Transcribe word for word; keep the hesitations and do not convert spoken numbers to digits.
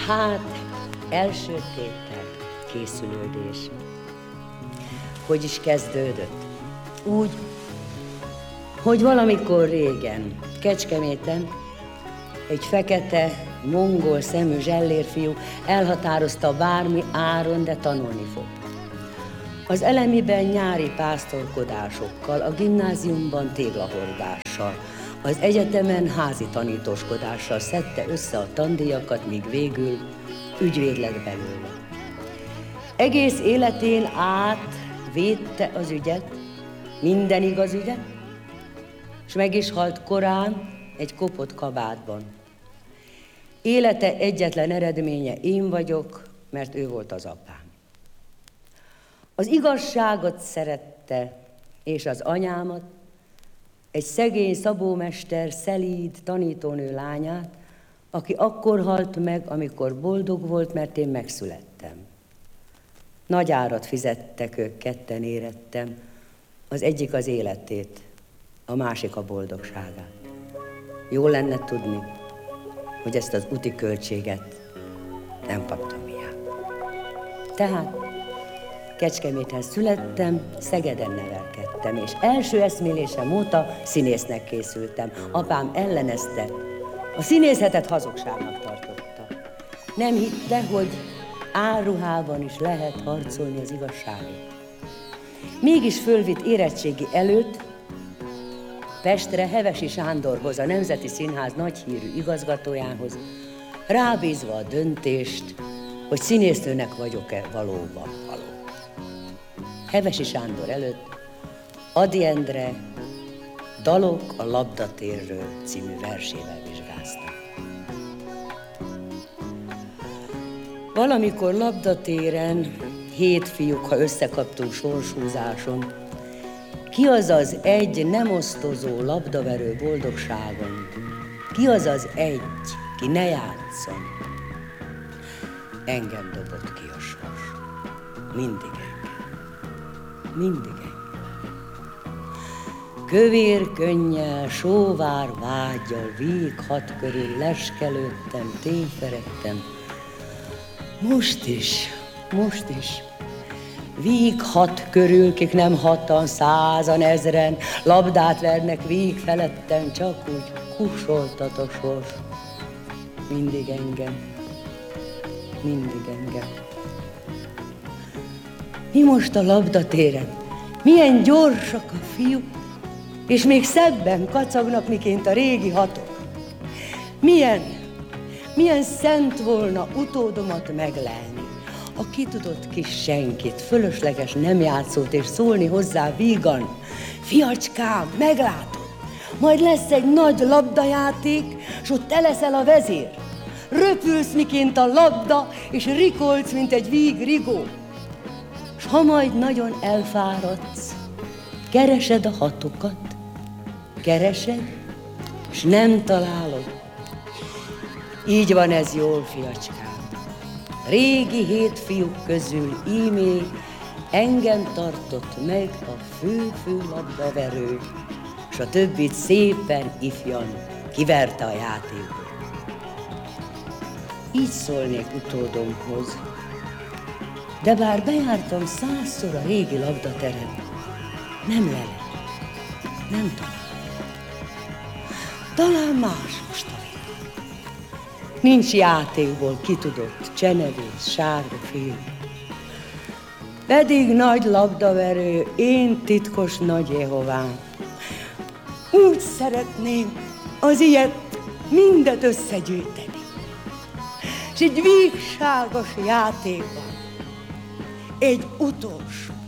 Hát, első tétel, készülődés. Hogy is kezdődött? Úgy, hogy valamikor régen, Kecskeméten egy fekete, mongol szemű zsellérfiú elhatározta bármi áron, de tanulni fog. Az elemiben nyári pásztorkodásokkal, a gimnáziumban téglahordással, az egyetemen házi tanítóskodással szedte össze a tandíjakat, míg végül ügyvéd lett belőle. Egész életén át védte az ügyet, minden igaz ügyet, és meg is halt korán egy kopott kabátban. Élete egyetlen eredménye én vagyok, mert ő volt az apám. Az igazságot szerette, és az anyámat, egy szegény szabómester, szelíd tanítónő lányát, aki akkor halt meg, amikor boldog volt, mert én megszülettem. Nagy árat fizettek ők, ketten érettem, az egyik az életét, a másik a boldogságát. Jó lenne tudni, hogy ezt az úti költséget nem kaptam hiába. Tehát Kecskeméten születtem, Szegeden nevelkedtem, és első eszmélésem óta színésznek készültem. Apám ellenezte, a színészetet hazugságnak tartotta. Nem hitte, hogy álruhában is lehet harcolni az igazságért. Mégis fölvitt érettségi előtt Pestre Hevesi Sándorhoz, a Nemzeti Színház nagyhírű igazgatójához, rábízva a döntést, hogy színésznőnek vagyok-e valóban való. Hevesi Sándor előtt Ady Endre Dalok a labdatérről című versével vizsgáztam. Valamikor labdatéren, hét fiúk, ha összekaptunk sorshúzáson, ki az az egy nem osztozó labdaverő boldogságon? Ki az az egy, ki ne játszon? Engem dobott ki a sors. Mindig engem. Mindig engem. Kövér könnyel, sóvár vággyal, víg hat körül leskelődtem, tényferegtem. Most is, most is. Víg hat körül, kik nem hatan, százan, ezren, labdát vernek víg felettem, csak úgy kussoltat a sors. Mindig engem, mindig engem. Mi most a labdatéren? Milyen gyorsak a fiúk, és még szebben kacagnak, miként a régi hatok. Milyen, milyen szent volna utódomat meglelni, a kitudott kis senkit, fölösleges nem játszót, és szólni hozzá vígan: fiacskám, meglátod, majd lesz egy nagy labdajáték, s ott te leszel a vezér. Röpülsz, miként a labda, és rikolsz, mint egy víg rigó. S ha majd nagyon elfáradsz, keresed a hatokat, keresed, s nem találod. Így van ez jól, fiacskám. Régi hét fiúk közül ímé engem tartott meg a fő-fő labdaverő, s a többit szépen ifjan kiverte a játékból. Így szólnék utódomhoz, de bár bejártam százszor a régi labdateret, nem lelek, nem talán. Talán más most a világ. Nincs játékból kitudott csenevész, sárga fél. Pedig nagy labdaverő, én titkos nagy Jehovám. Úgy szeretném az ilyet mindet összegyűjteni, és egy vígságos játékban egy utolsó